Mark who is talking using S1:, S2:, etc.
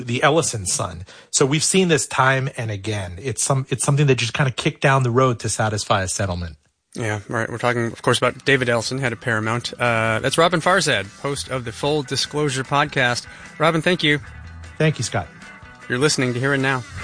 S1: the Ellison son. So we've seen this time and again. It's something that just kind of kicked down the road to satisfy a settlement.
S2: Yeah, right. We're talking, of course, about David Ellison, head of Paramount. That's Robin Farzad, host of the Full Disclosure podcast. Robin, thank you.
S1: Thank you, Scott.
S2: You're listening to Here and Now.